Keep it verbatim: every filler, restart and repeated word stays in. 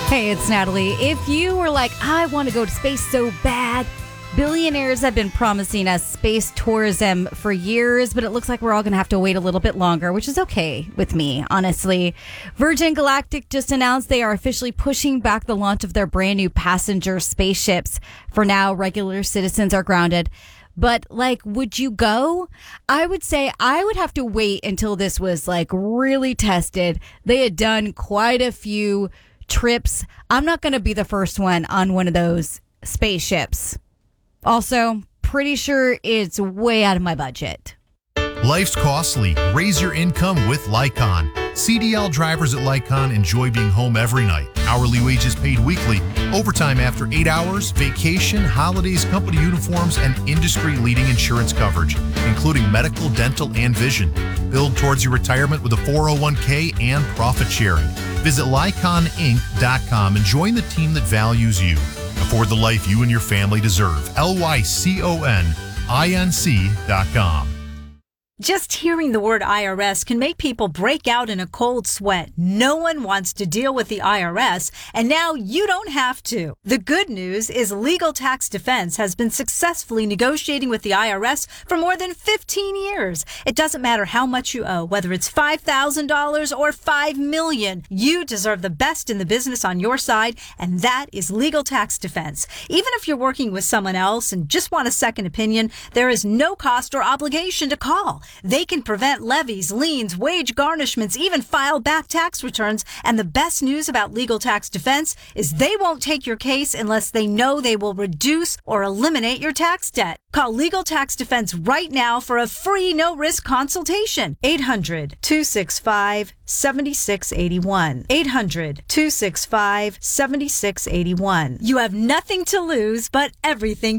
Hey, it's Natalie. If you were like, I want to go to space so bad, billionaires have been promising us space tourism for years, but it looks like we're all going to have to wait a little bit longer, which is okay with me, honestly. Virgin Galactic just announced they are officially pushing back the launch of their brand new passenger spaceships. For now, regular citizens are grounded. But, like, would you go? I would say I would have to wait until this was, like, really tested. They had done quite a few trips. I'm not going to be the first one on one of those spaceships. Also, pretty sure it's way out of my budget. Life's costly. Raise your income with Lycon. C D L drivers at Lycon enjoy being home every night. Hourly wages paid weekly, overtime after eight hours, vacation, holidays, company uniforms, and industry-leading insurance coverage, including medical, dental, and vision. Build towards your retirement with a four oh one k and profit sharing. Visit Lycon Inc dot com and join the team that values you. Afford the life you and your family deserve. L Y C O N I N C dot com. Just hearing the word I R S can make people break out in a cold sweat. No one wants to deal with the I R S, and now you don't have to. The good news is Legal Tax Defense has been successfully negotiating with the I R S for more than fifteen years. It doesn't matter how much you owe, whether it's five thousand dollars or five million dollars. You deserve the best in the business on your side, and that is Legal Tax Defense. Even if you're working with someone else and just want a second opinion, there is no cost or obligation to call. They can prevent levies, liens, wage garnishments, even file back tax returns. And the best news about Legal Tax Defense is they won't take your case unless they know they will reduce or eliminate your tax debt. Call Legal Tax Defense right now for a free no-risk consultation. eight hundred, two six five, seven six eight one. eight hundred, two six five, seven six eight one. You have nothing to lose, but everything